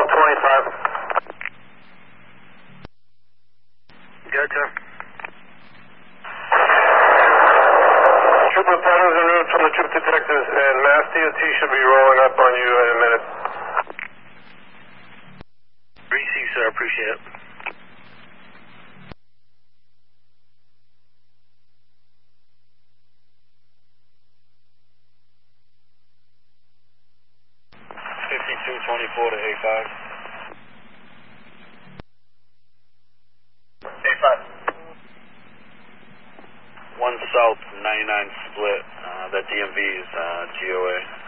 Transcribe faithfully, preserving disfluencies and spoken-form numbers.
twelve twenty-five. Gotcha. Trooper Patterson en route from the troop detectives, and Mass D O T should be rolling up on you in a minute. Receive, sir. Appreciate it. fifty-two twenty-four to A five. A five. One south, ninety-nine split. Uh, that D M V is uh, G O A.